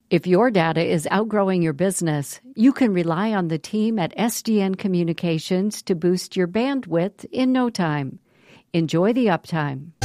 If your data is outgrowing your business, you can rely on the team at SDN Communications to boost your bandwidth in no time. Enjoy the uptime.